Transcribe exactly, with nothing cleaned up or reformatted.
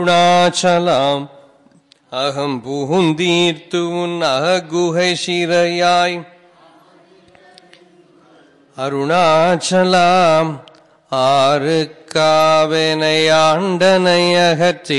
அருணாச்சலம் அகம் புகுந்தீர்த்து உன் அககுகை சிறையாய் அருணாச்சலம் ஆறு காவனை ஆண்டனை அகற்றி